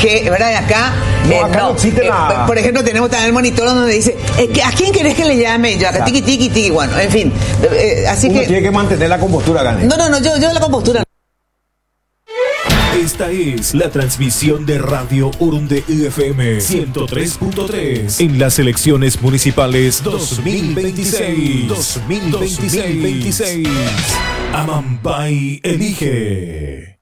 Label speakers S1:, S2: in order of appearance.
S1: que, ¿verdad? Acá,
S2: acá no existe nada.
S1: Por ejemplo, tenemos también el monitor donde dice, ¿a quién querés que le llame? Yo acá, tiqui, tiqui, tiqui, bueno, en fin. Así
S2: Uno
S1: que
S2: tiene que mantener la compostura, Gane.
S1: No, yo la compostura.
S3: Esta es la transmisión de Radio Urunde FM 103.3 en las elecciones municipales 2026. 2026. Amambay elige.